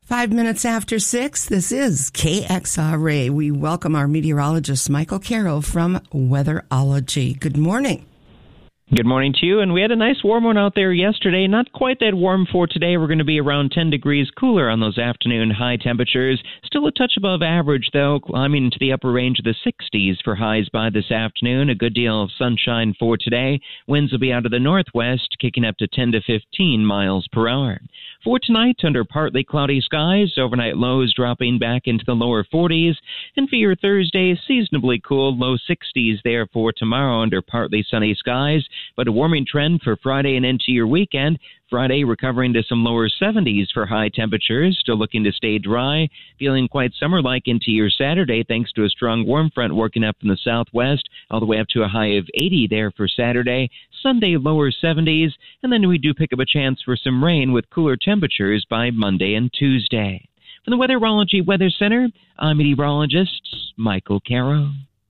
5 minutes after 6, this is KXRA. We welcome our meteorologist, Michael Carroll from Weatherology. Good morning. Good morning to you, and we had a nice warm one out there yesterday. Not quite that warm for today. We're going to be around 10 degrees cooler on those afternoon high temperatures. Still a touch above average, though, climbing into the upper range of the 60s for highs by this afternoon. A good deal of sunshine for today. Winds will be out of the northwest, kicking up to 10 to 15 miles per hour. For tonight, under partly cloudy skies, overnight lows dropping back into the lower 40s. And for your Thursday, seasonably cool, low 60s there for tomorrow under partly sunny skies. But a warming trend for Friday and into your weekend. Friday recovering to some lower 70s for high temperatures, still looking to stay dry, feeling quite summer-like into your Saturday thanks to a strong warm front working up from the southwest, all the way up to a high of 80 there for Saturday. Sunday, lower 70s, and then we do pick up a chance for some rain with cooler temperatures by Monday and Tuesday. From the Weatherology Weather Center, I'm meteorologist Michael Carroll.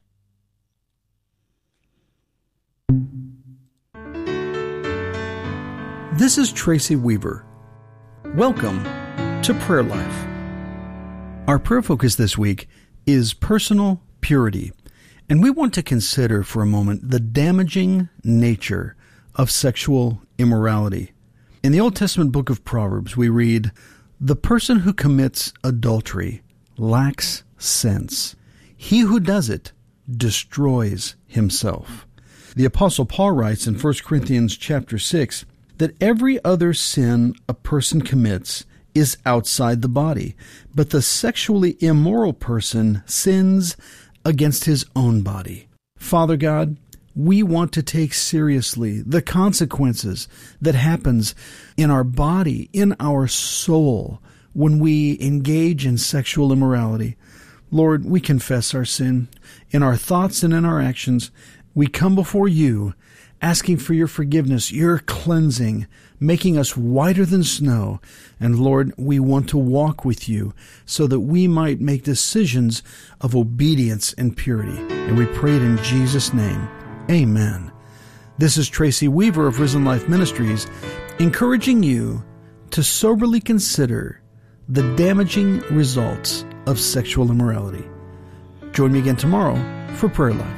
This is Tracy Weaver. Welcome to Prayer Life. Our prayer focus this week is personal purity, and we want to consider for a moment the damaging nature of sexual immorality. In the Old Testament book of Proverbs, we read, "The person who commits adultery lacks sense. He who does it destroys himself." The Apostle Paul writes in 1 Corinthians chapter 6, that every other sin a person commits is outside the body, but the sexually immoral person sins against his own body. Father God, we want to take seriously the consequences that happens in our body, in our soul, when we engage in sexual immorality. Lord, we confess our sin in our thoughts and in our actions. We come before you asking for your forgiveness, your cleansing, making us whiter than snow. And Lord, we want to walk with you so that we might make decisions of obedience and purity. And we pray it in Jesus' name. Amen. This is Tracy Weaver of Risen Life Ministries, encouraging you to soberly consider the damaging results of sexual immorality. Join me again tomorrow for Prayer Life.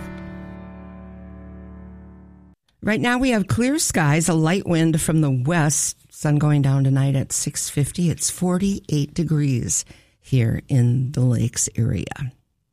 Right now we have clear skies, a light wind from the west, sun going down tonight at 6:50. It's 48 degrees here in the Lakes area.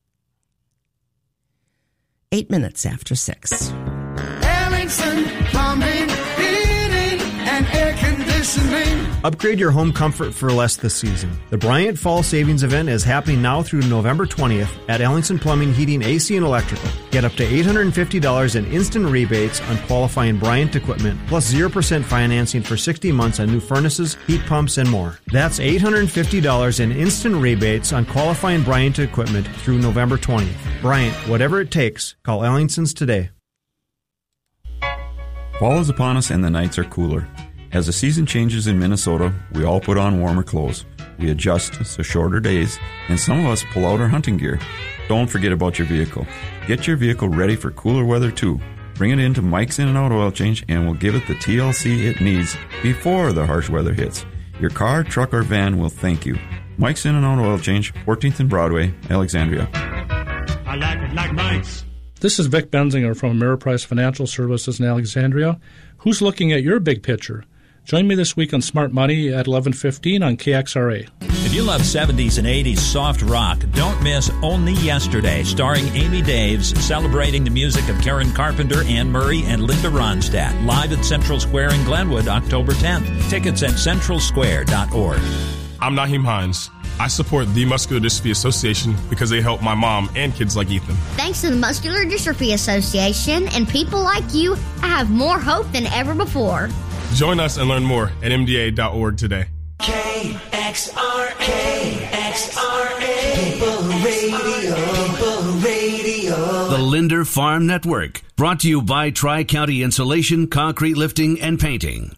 8 minutes after 6. Ellingson Plumbing, Heating, and Air Conditioning. Upgrade your home comfort for less this season. The Bryant Fall Savings Event is happening now through November 20th at Ellingson Plumbing, Heating, AC, and Electrical. Get up to $850 in instant rebates on qualifying Bryant equipment, plus 0% financing for 60 months on new furnaces, heat pumps, and more. That's $850 in instant rebates on qualifying Bryant equipment through November 20th. Bryant, whatever it takes, call Ellingson's today. Fall is upon us and the nights are cooler. As the season changes in Minnesota, we all put on warmer clothes. We adjust to shorter days, and some of us pull out our hunting gear. Don't forget about your vehicle. Get your vehicle ready for cooler weather too. Bring it into Mike's In-N-Out Oil Change and we'll give it the TLC it needs before the harsh weather hits. Your car, truck, or van will thank you. Mike's In-N-Out Oil Change, 14th and Broadway, Alexandria. I like it like Mike's. This is Vic Benzinger from Ameriprise Financial Services in Alexandria. Who's looking at your big picture? Join me this week on Smart Money at 11:15 on KXRA. If you love 70s and 80s soft rock, don't miss Only Yesterday, starring Amy Daves, celebrating the music of Karen Carpenter, Ann Murray, and Linda Ronstadt. Live at Central Square in Glenwood, October 10th. Tickets at centralsquare.org. I'm Naheem Hines. I support the Muscular Dystrophy Association because they help my mom and kids like Ethan. Thanks to the Muscular Dystrophy Association and people like you, I have more hope than ever before. Join us and learn more at MDA.org today. KXRA, People Radio. The Linder Farm Network, brought to you by Tri-County Insulation, Concrete Lifting, and Painting.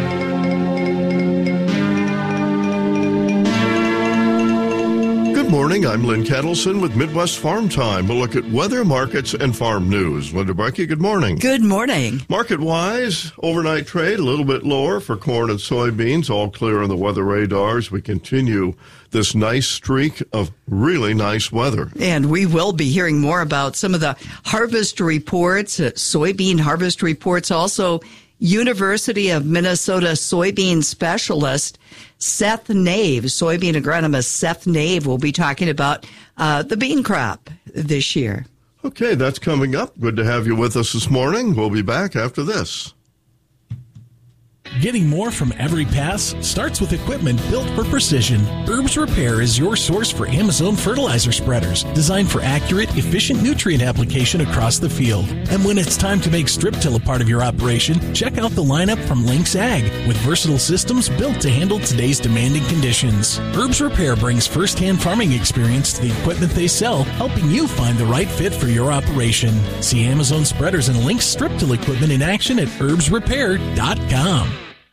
Good morning. morning. I'm Lynn Kettleson with Midwest Farm Time. We'll look at weather, markets, and farm news. Linda Brecky, good morning. Good morning. Market-wise, overnight trade a little bit lower for corn and soybeans, all clear on the weather radars. We continue this nice streak of really nice weather. And we will be hearing more about some of the harvest reports, soybean harvest reports. Also, University of Minnesota soybean specialist Seth Nave, soybean agronomist Seth Nave, will be talking about the bean crop this year. Okay, that's coming up. Good to have you with us this morning. We'll be back after this. Getting more from every pass starts with equipment built for precision. Herbs Repair is your source for Amazon fertilizer spreaders, designed for accurate, efficient nutrient application across the field. And when it's time to make strip till a part of your operation, check out the lineup from Lynx Ag, with versatile systems built to handle today's demanding conditions. Herbs Repair brings first-hand farming experience to the equipment they sell, helping you find the right fit for your operation. See Amazon spreaders and Lynx strip till equipment in action at herbsrepair.com.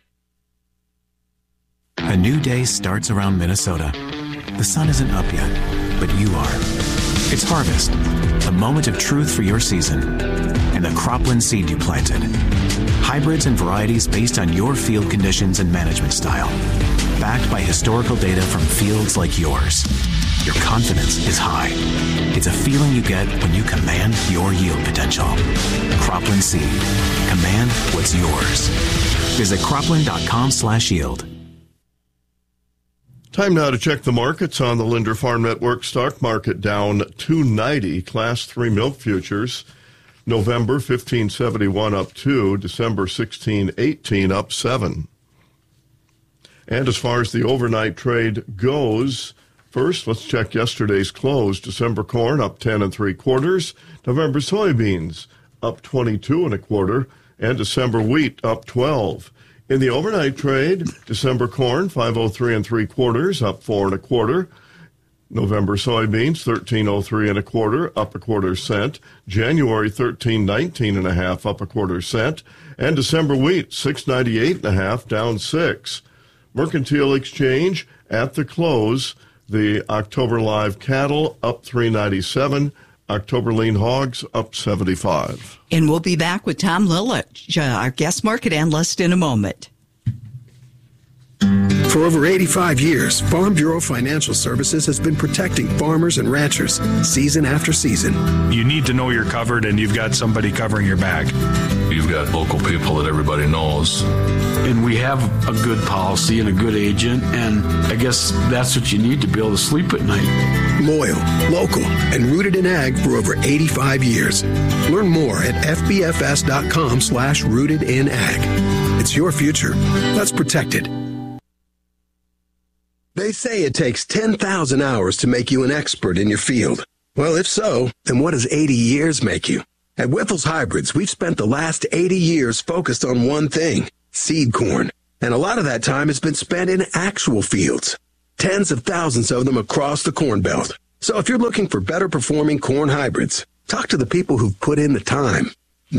A new day starts around Minnesota. The sun isn't up yet, but you are. It's harvest, a moment of truth for your season, and the cropland seed you planted. Hybrids and varieties based on your field conditions and management style. Backed by historical data from fields like yours. Your confidence is high. It's a feeling you get when you command your yield potential. Cropland Seed. Command what's yours. Visit cropland.com/yield. Time now to check the markets on the Linder Farm Network stock market, down 290. Class 3 milk futures, November 1571 up 2, December 1618 up 7. And as far as the overnight trade goes, first let's check yesterday's close. December corn up 10 3/4, November soybeans up 22 1/4, and December wheat up 12. In the overnight trade, December corn, 503 3/4, up 4 1/4. November soybeans, 1303 1/4, up 1/4 cent. January 1319 1/2, up 1/4 cent. And December wheat, 698 1/2, down 6. Mercantile exchange at the close, the October live cattle up 397. October lean hogs up 75. And we'll be back with Tom Lilich, our guest market analyst, in a moment. For over 85 years, Farm Bureau Financial Services has been protecting farmers and ranchers season after season. You need to know you're covered and you've got somebody covering your back. You've got local people that everybody knows. And we have a good policy and a good agent, and I guess that's what you need to be able to sleep at night. Loyal, local, and rooted in ag for over 85 years. Learn more at fbfs.com/rootedinag. It's your future. Let's protect it. They say it takes 10,000 hours to make you an expert in your field. Well, if so, then what does 80 years make you? At Wyffels Hybrids, we've spent the last 80 years focused on one thing, seed corn. And a lot of that time has been spent in actual fields. Tens of thousands of them across the Corn Belt. So if you're looking for better performing corn hybrids, talk to the people who've put in the time.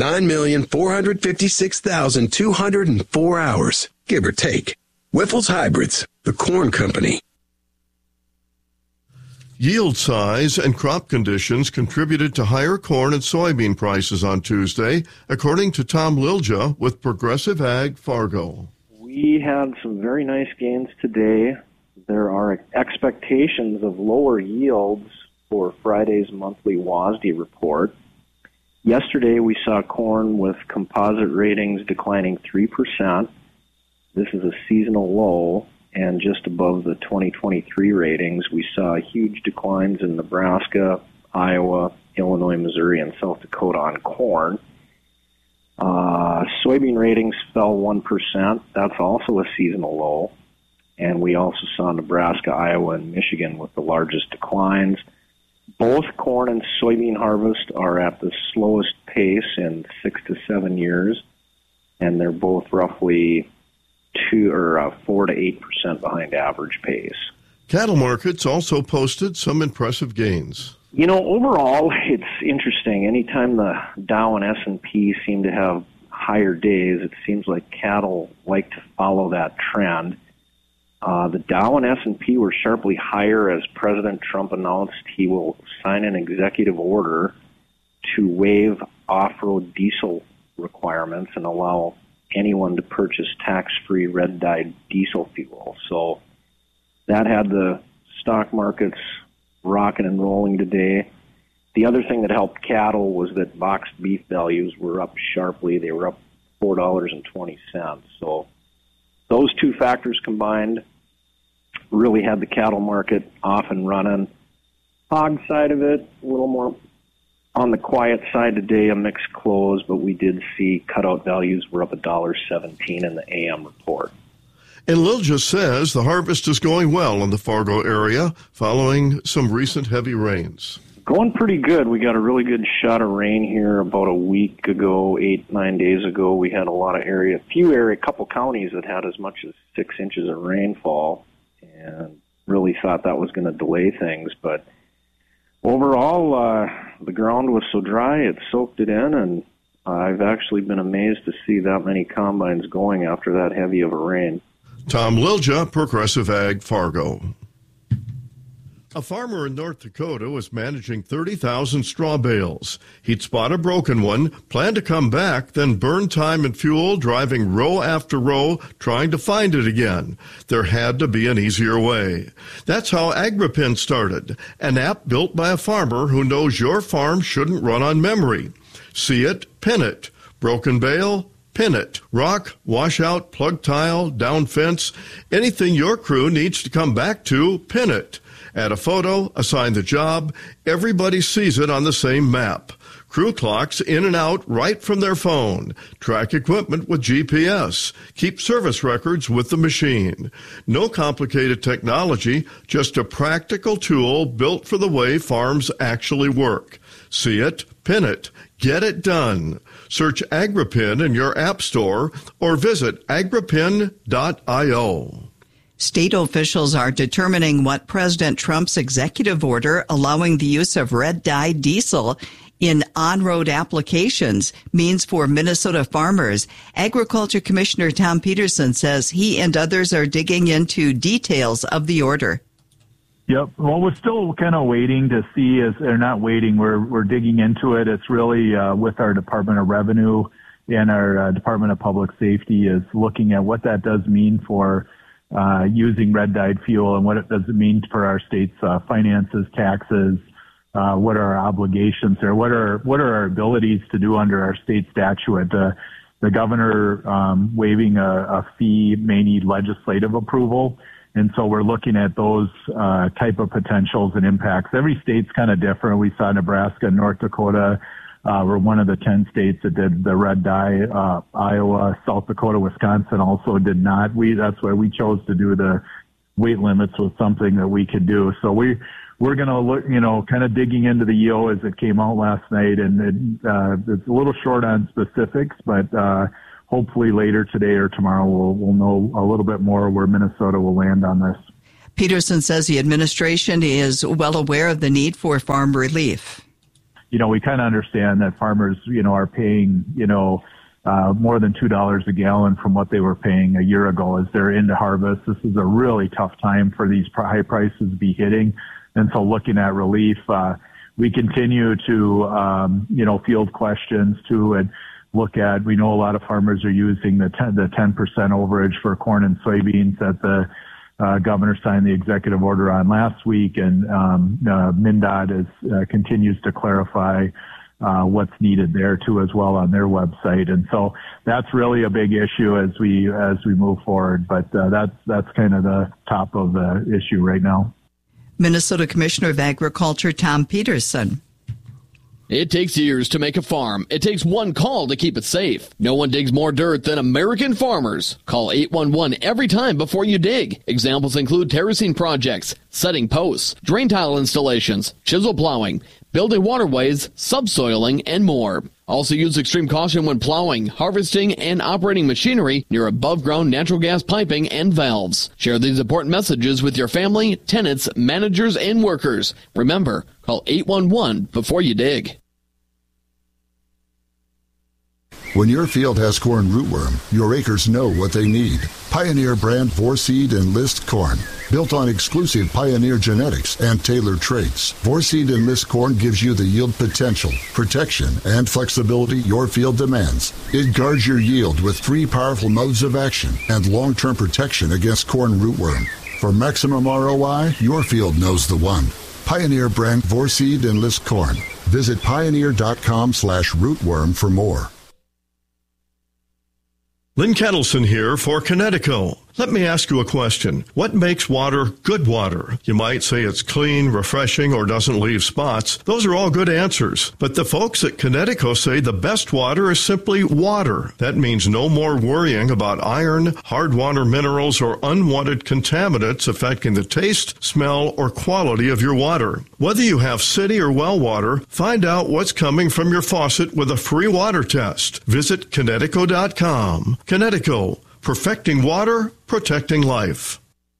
9,456,204 hours, give or take. Wyffels Hybrids, the corn company. Yield size and crop conditions contributed to higher corn and soybean prices on Tuesday, according to Tom Lilja with Progressive Ag Fargo. We had some very nice gains today. There are expectations of lower yields for Friday's monthly WASDE report. Yesterday we saw corn with composite ratings declining 3%. This is a seasonal low, and just above the 2023 ratings, we saw huge declines in Nebraska, Iowa, Illinois, Missouri, and South Dakota on corn. Soybean ratings fell 1%. That's also a seasonal low. And we also saw Nebraska, Iowa, and Michigan with the largest declines. Both corn and soybean harvest are at the slowest pace in 6 to 7 years, and they're both roughly 4 to 8% behind average pace. Cattle markets also posted some impressive gains. You know, overall, it's interesting. Anytime the Dow and S&P seem to have higher days, it seems like cattle like to follow that trend. The Dow and S&P were sharply higher as President Trump announced he will sign an executive order to waive off-road diesel requirements and allow anyone to purchase tax-free red-dyed diesel fuel. So that had the stock markets rocking and rolling today. The other thing that helped cattle was that boxed beef values were up sharply. They were up $4.20. So those two factors combined really had the cattle market off and running. Hog side of it, a little more on the quiet side today, a mixed close, but we did see cutout values were up $1.17 in the AM report. And Lilja says the harvest is going well in the Fargo area following some recent heavy rains. Going pretty good. We got a really good shot of rain here about a week ago, 8-9 days ago. We had a couple counties that had as much as 6 inches of rainfall, and really thought that was going to delay things. But overall, the ground was so dry, it soaked it in, and I've actually been amazed to see that many combines going after that heavy of a rain. Tom Lilja, Progressive Ag, Fargo. A farmer in North Dakota was managing 30,000 straw bales. He'd spot a broken one, planned to come back, then burn time and fuel driving row after row trying to find it again. There had to be an easier way. That's how Agripin started, an app built by a farmer who knows your farm shouldn't run on memory. See it, pin it. Broken bale, pin it. Rock, washout, plug tile, down fence, anything your crew needs to come back to, pin it. Add a photo, assign the job, everybody sees it on the same map. Crew clocks in and out right from their phone. Track equipment with GPS. Keep service records with the machine. No complicated technology, just a practical tool built for the way farms actually work. See it, pin it, get it done. Search Agripin in your app store or visit agripin.io. State officials are determining what President Trump's executive order allowing the use of red-dyed diesel in on-road applications means for Minnesota farmers. Agriculture Commissioner Tom Peterson says he and others are digging into details of the order. Yep. Well, we're still kind of waiting to see, or not waiting, we're digging into it. It's really with our Department of Revenue and our Department of Public Safety is looking at what that does mean for using red-dyed fuel and what it does mean for our state's finances, taxes, what are our obligations there, what are our abilities to do under our state statute. The governor waiving a fee may need legislative approval, and so we're looking at those type of potentials and impacts. Every state's kind of different. We saw Nebraska and North Dakota were one of the 10 states that did the red dye. Iowa, South Dakota, Wisconsin also did not. That's why we chose to do the weight limits was something that we could do. So we're going to look, kind of digging into the EO as it came out last night, and it's a little short on specifics, but hopefully later today or tomorrow we'll know a little bit more where Minnesota will land on this. Peterson says the administration is well aware of the need for farm relief. We kind of understand that farmers, are paying, more than $2 a gallon from what they were paying a year ago as they're into harvest. This is a really tough time for these high prices to be hitting. And so looking at relief, we continue to, field questions too and look at, we know a lot of farmers are using the 10% overage for corn and soybeans that the governor signed the executive order on last week, and MnDOT continues to clarify what's needed there too as well on their website, and so that's really a big issue as we move forward. But that's kind of the top of the issue right now. Minnesota Commissioner of Agriculture Tom Peterson. It takes years to make a farm. It takes one call to keep it safe. No one digs more dirt than American farmers. Call 811 every time before you dig. Examples include terracing projects, setting posts, drain tile installations, chisel plowing, building waterways, subsoiling, and more. Also use extreme caution when plowing, harvesting, and operating machinery near above-ground natural gas piping and valves. Share these important messages with your family, tenants, managers, and workers. Remember, call 811 before you dig. When your field has corn rootworm, your acres know what they need. Pioneer brand Vorseed Enlist corn. Built on exclusive Pioneer genetics and tailored traits, Vorseed Enlist corn gives you the yield potential, protection, and flexibility your field demands. It guards your yield with 3 powerful modes of action and long-term protection against corn rootworm. For maximum ROI, your field knows the one. Pioneer brand Vorseed Enlist corn. Visit pioneer.com/rootworm for more. Lynn Kettleson here for Connecticut. Let me ask you a question. What makes water good water? You might say it's clean, refreshing, or doesn't leave spots. Those are all good answers. But the folks at Connecticut say the best water is simply water. That means no more worrying about iron, hard water minerals, or unwanted contaminants affecting the taste, smell, or quality of your water. Whether you have city or well water, find out what's coming from your faucet with a free water test. Visit Connecticut.com. Connecticut. Perfecting water, protecting life.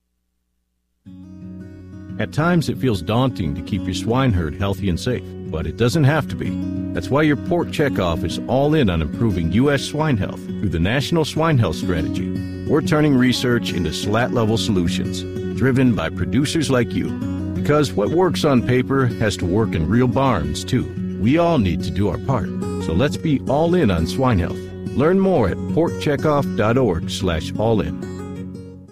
At times it feels daunting to keep your swine herd healthy and safe, but it doesn't have to be. That's why your Pork Checkoff is all in on improving U.S. swine health through the National Swine Health Strategy. We're turning research into SLAT-level solutions, driven by producers like you. Because what works on paper has to work in real barns, too. We all need to do our part, so let's be all in on swine health. Learn more at porkcheckoff.org/allin.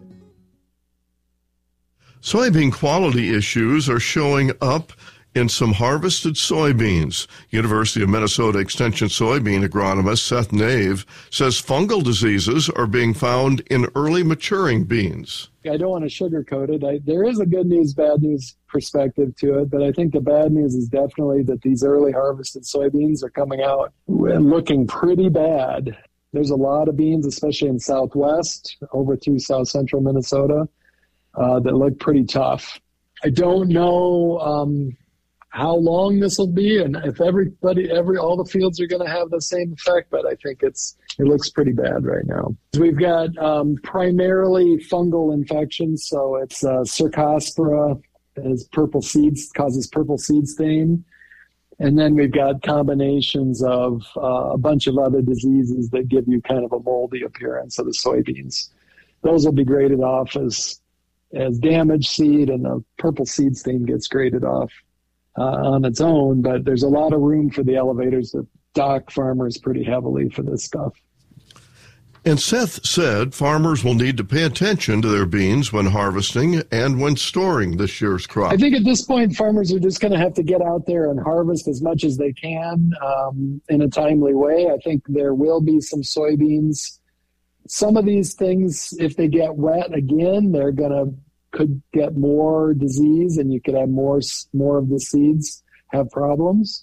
Soybean quality issues are showing up in some harvested soybeans. University of Minnesota Extension soybean agronomist Seth Nave says fungal diseases are being found in early maturing beans. I don't want to sugarcoat it. There is a good news, bad news perspective to it, but I think the bad news is definitely that these early harvested soybeans are coming out looking pretty bad. There's a lot of beans, especially in Southwest, over through South Central Minnesota, that look pretty tough. I don't know how long this will be, and if all the fields are going to have the same effect, but I think it looks pretty bad right now. We've got primarily fungal infections, so it's Cercospora causes purple seed stain, and then we've got combinations of a bunch of other diseases that give you kind of a moldy appearance of the soybeans. Those will be graded off as damaged seed, and the purple seed stain gets graded off on its own, but there's a lot of room for the elevators that dock farmers pretty heavily for this stuff. And Seth said farmers will need to pay attention to their beans when harvesting and when storing this year's crop. I think at this point, farmers are just going to have to get out there and harvest as much as they can in a timely way. I think there will be some soybeans. Some of these things, if they get wet again, could get more disease, and you could have more of the seeds have problems.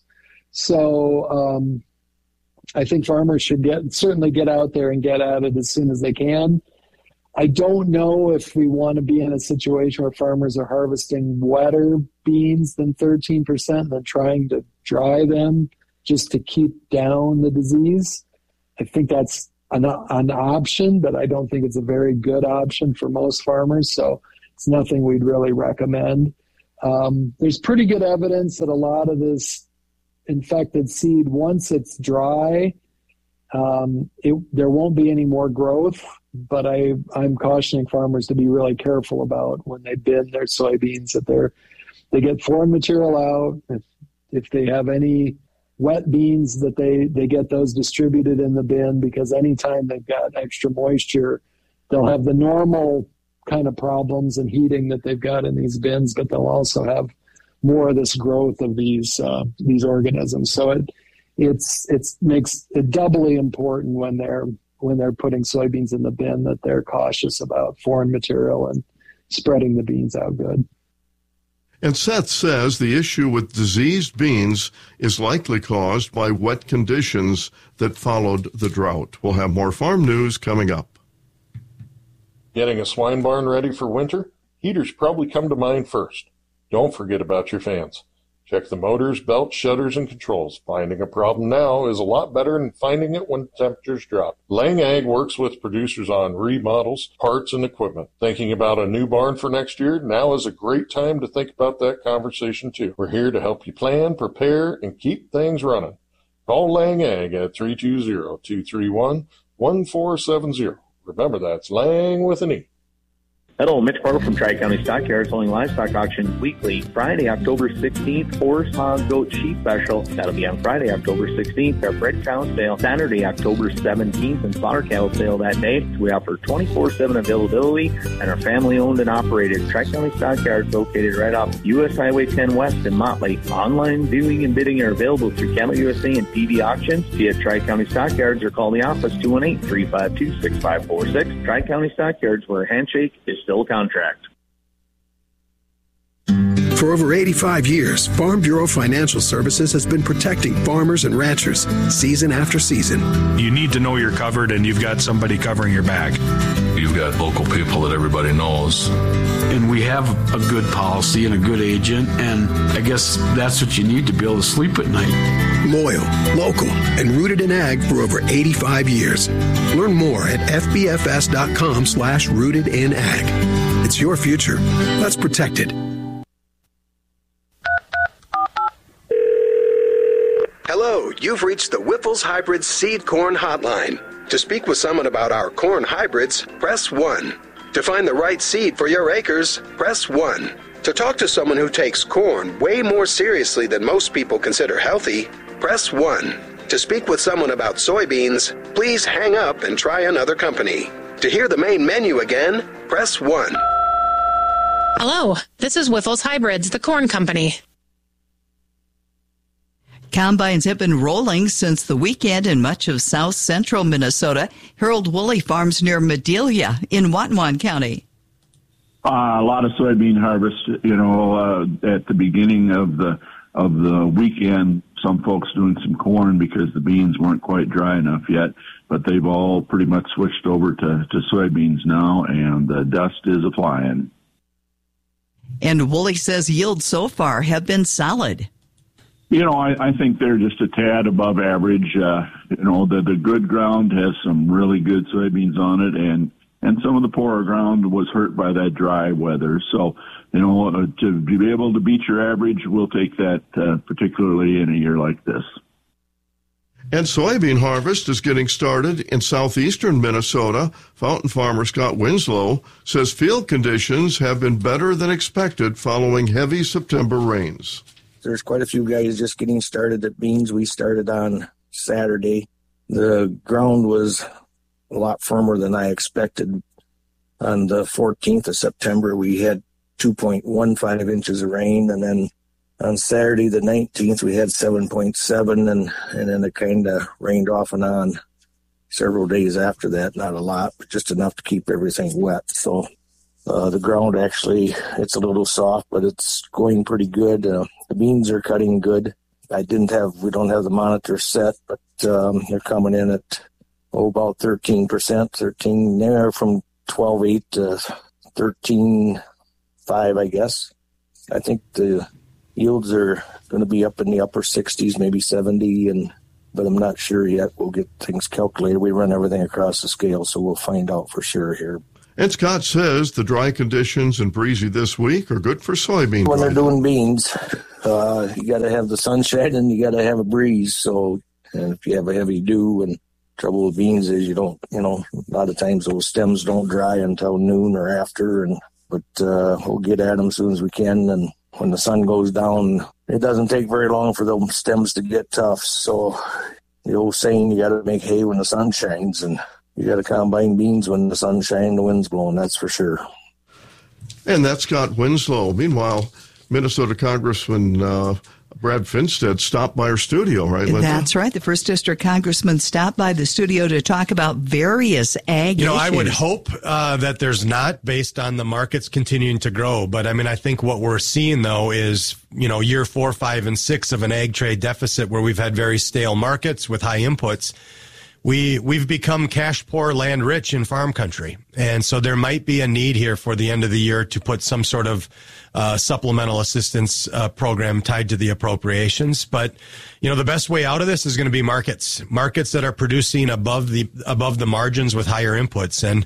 So I think farmers should certainly get out there and get at it as soon as they can. I don't know if we want to be in a situation where farmers are harvesting wetter beans than 13% and then trying to dry them just to keep down the disease. I think that's an option, but I don't think it's a very good option for most farmers. So it's nothing we'd really recommend. There's pretty good evidence that a lot of this infected seed, once it's dry, there won't be any more growth, but I'm cautioning farmers to be really careful about when they bin their soybeans, that they get foreign material out. If they have any wet beans, that they get those distributed in the bin, because anytime they've got extra moisture, they'll have the normal kind of problems and heating that they've got in these bins, but they'll also have more of this growth of these organisms. So it makes it doubly important when they're putting soybeans in the bin that they're cautious about foreign material and spreading the beans out good. And Seth says the issue with diseased beans is likely caused by wet conditions that followed the drought. We'll have more farm news coming up. Getting a swine barn ready for winter? Heaters probably come to mind first. Don't forget about your fans. Check the motors, belts, shutters, and controls. Finding a problem now is a lot better than finding it when temperatures drop. Lang Ag works with producers on remodels, parts, and equipment. Thinking about a new barn for next year? Now is a great time to think about that conversation too. We're here to help you plan, prepare, and keep things running. Call Lang Ag at 320-231-1470. Remember, that's Lang with an E. Hello, Mitch Pardo from Tri-County Stockyards, holding livestock auctions weekly. Friday, October 16th, horse, hog, goat, sheep special. That'll be on Friday, October 16th. Our bred cow sale, Saturday, October 17th, and slaughter cattle sale that day. We offer 24/7 availability and are family-owned and operated. Tri-County Stockyards, located right off U.S. Highway 10 West in Motley. Online viewing and bidding are available through Cattle USA and TV Auctions via Tri-County Stockyards, or call the office 218-352-6546. Tri-County Stockyards, where a handshake is still a contract. For over 85 years, Farm Bureau Financial Services has been protecting farmers and ranchers season after season. You need to know you're covered and you've got somebody covering your back. You've got local people that everybody knows. And we have a good policy and a good agent, and I guess that's what you need to be able to sleep at night. Loyal, local, and rooted in ag for over 85 years. Learn more at fbfs.com/rootedinag. It's your future. Let's protect it. Hello, you've reached the Whiffles Hybrids Seed Corn Hotline. To speak with someone about our corn hybrids, press 1. To find the right seed for your acres, press 1. To talk to someone who takes corn way more seriously than most people consider healthy, press 1. To speak with someone about soybeans, please hang up and try another company. To hear the main menu again, press 1. Hello, this is Whiffles Hybrids, the corn company. Combines have been rolling since the weekend in much of south central Minnesota. Harold Woolley farms near Madelia in Watonwan County. A lot of soybean harvest, at the beginning of the weekend. Some folks doing some corn because the beans weren't quite dry enough yet, but they've all pretty much switched over to soybeans now, and the dust is a-flying. And Woolley says yields so far have been solid. I think they're just a tad above average. The good ground has some really good soybeans on it, and some of the poorer ground was hurt by that dry weather. So, to be able to beat your average, we'll take that, particularly in a year like this. And soybean harvest is getting started in southeastern Minnesota. Fountain farmer Scott Winslow says field conditions have been better than expected following heavy September rains. There's quite a few guys just getting started at beans. We started on Saturday. The ground was a lot firmer than I expected. On the 14th of September, we had 2.15 inches of rain, and then on Saturday, the 19th, we had 7.7, and then it kind of rained off and on several days after that. Not a lot, but just enough to keep everything wet. So the ground actually, it's a little soft, but it's going pretty good. The beans are cutting good. We don't have the monitor set, but they're coming in at about 13%, there from 12.8 to 13.5, I guess. I think the yields are going to be up in the upper 60s, maybe 70, but I'm not sure yet. We'll get things calculated. We run everything across the scale, so we'll find out for sure here. And Scott says the dry conditions and breezy this week are good for soybean. When they're doing beans, you got to have the sunshine and you got to have a breeze. So, and if you have a heavy dew, and trouble with beans is a lot of times those stems don't dry until noon or after, but we'll get at them as soon as we can. And when the sun goes down, it doesn't take very long for those stems to get tough. So the old saying, you got to make hay when the sun shines, and you got to combine beans when the sun's shining, the wind's blowing, that's for sure. And that's Scott Winslow. Meanwhile, Minnesota Congressman Brad Finstead stopped by our studio, right, Linda? That's right. The 1st District Congressman stopped by the studio to talk about various ag issues. I would hope that there's not, based on the markets continuing to grow. But, I think what we're seeing, though, is, year 4, 5, and 6 of an ag trade deficit where we've had very stale markets with high inputs. We've become cash poor, land rich in farm country. And so there might be a need here for the end of the year to put some sort of supplemental assistance program tied to the appropriations. But, the best way out of this is going to be markets that are producing above the margins with higher inputs. And,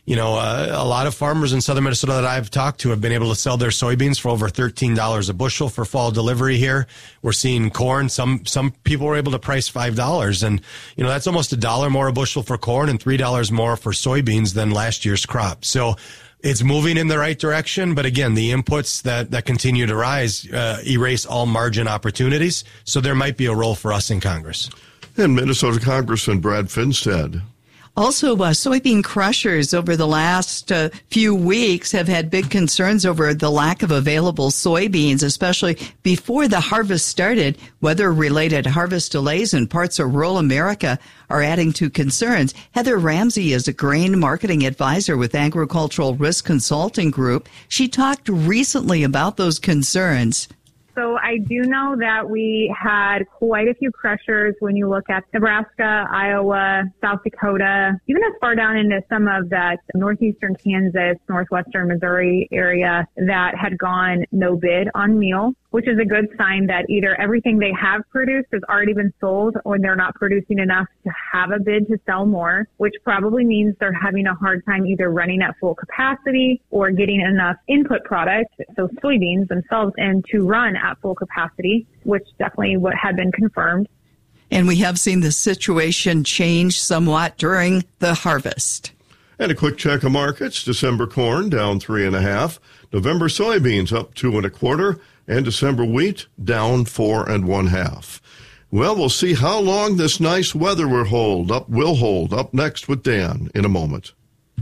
A lot of farmers in southern Minnesota that I've talked to have been able to sell their soybeans for over $13 a bushel for fall delivery here. We're seeing corn. Some people were able to price $5, and that's almost $1 more a bushel for corn and $3 more for soybeans than last year's crop. So it's moving in the right direction, but again, the inputs that continue to rise erase all margin opportunities. So there might be a role for us in Congress. And Minnesota Congressman Brad Finstad. Also, soybean crushers over the last few weeks have had big concerns over the lack of available soybeans, especially before the harvest started. Weather-related harvest delays in parts of rural America are adding to concerns. Heather Ramsey is a grain marketing advisor with Agricultural Risk Consulting Group. She talked recently about those concerns. So I do know that we had quite a few crushers when you look at Nebraska, Iowa, South Dakota, even as far down into some of that northeastern Kansas, northwestern Missouri area that had gone no bid on meal, which is a good sign that either everything they have produced has already been sold or they're not producing enough to have a bid to sell more, which probably means they're having a hard time either running at full capacity or getting enough input product, so soybeans themselves, and to run at full capacity, which definitely what had been confirmed. And we have seen the situation change somewhat during the harvest. And a quick check of markets. December corn down 3.5. November soybeans up 2.25. And December wheat down 4.5. Well, we'll see how long this nice weather will hold. Up next with Dan in a moment.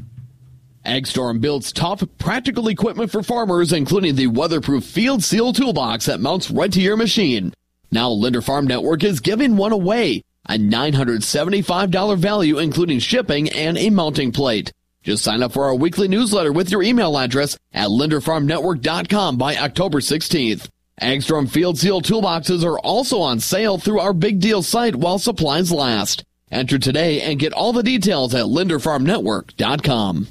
AgStorm builds tough, practical equipment for farmers, including the weatherproof Field Seal toolbox that mounts right to your machine. Now Linder Farm Network is giving one away, a $975 value, including shipping and a mounting plate. Just sign up for our weekly newsletter with your email address at linderfarmnetwork.com by October 16th. AgStorm Field Seal toolboxes are also on sale through our Big Deal site while supplies last. Enter today and get all the details at linderfarmnetwork.com.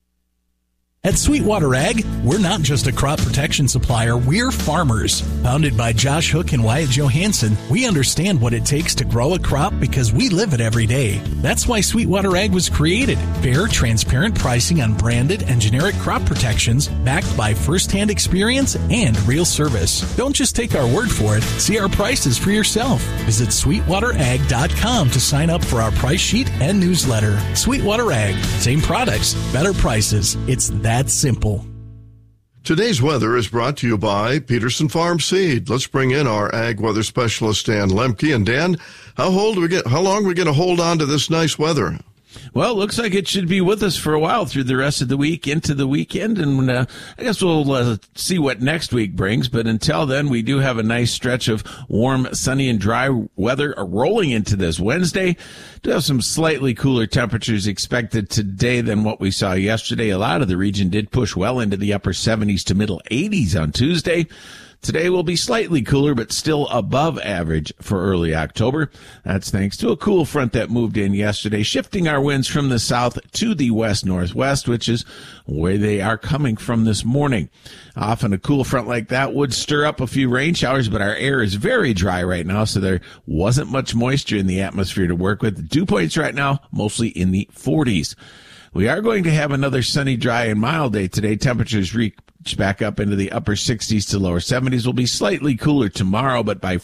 At Sweetwater Ag, we're not just a crop protection supplier, we're farmers. Founded by Josh Hook and Wyatt Johansson, we understand what it takes to grow a crop because we live it every day. That's why Sweetwater Ag was created. Fair, transparent pricing on branded and generic crop protections backed by first-hand experience and real service. Don't just take our word for it. See our prices for yourself. Visit SweetwaterAg.com to sign up for our price sheet and newsletter. Sweetwater Ag. Same products, better prices. It's that simple. Today's weather is brought to you by Peterson Farm Seed. Let's bring in our ag weather specialist, Dan Lemke. And Dan, how long are we going to hold on to this nice weather? Well, it looks like it should be with us for a while through the rest of the week into the weekend. And I guess we'll see what next week brings. But until then, we do have a nice stretch of warm, sunny, and dry weather rolling into this Wednesday. Do have some slightly cooler temperatures expected today than what we saw yesterday. A lot of the region did push well into the upper 70s to middle 80s on Tuesday. Today will be slightly cooler, but still above average for early October. That's thanks to a cool front that moved in yesterday, shifting our winds from the south to the west-northwest, which is where they are coming from this morning. Often a cool front like that would stir up a few rain showers, but our air is very dry right now, so there wasn't much moisture in the atmosphere to work with. Dew points right now, mostly in the 40s. We are going to have another sunny, dry, and mild day today. Temperatures reach back up into the upper 60s to lower 70s. Will be slightly cooler tomorrow, but by